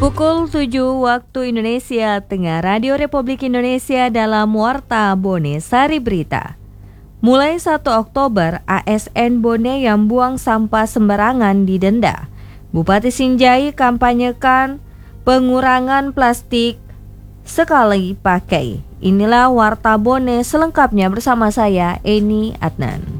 Pukul 7 waktu Indonesia Tengah, Radio Republik Indonesia dalam Warta Bone Sari Berita. Mulai 1 Oktober, ASN Bone yang buang sampah sembarangan didenda. Bupati Sinjai kampanyekan pengurangan plastik sekali pakai. Inilah Warta Bone selengkapnya bersama saya, Eni Adnan.